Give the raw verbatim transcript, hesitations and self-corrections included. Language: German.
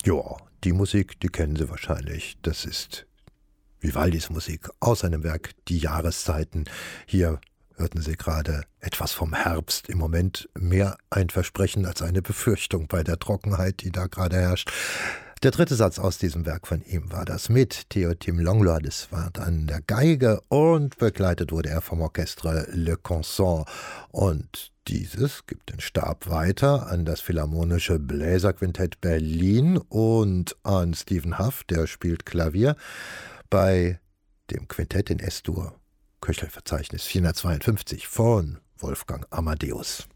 Ja, die Musik, die kennen Sie wahrscheinlich. Das ist Vivaldis Musik aus seinem Werk Die Jahreszeiten. Hier hörten Sie gerade etwas vom Herbst. Im Moment mehr ein Versprechen als eine Befürchtung bei der Trockenheit, die da gerade herrscht. Der dritte Satz aus diesem Werk von ihm war das mit Théotime Langlois. Das war dann der Geige und begleitet wurde er vom Orchestre Le Consent. Und dieses gibt den Stab weiter an das Philharmonische Bläserquintett Berlin und an Stephen Huff, der spielt Klavier, bei dem Quintett in S-Dur, Köchelverzeichnis vierhundertzweiundfünfzig von Wolfgang Amadeus.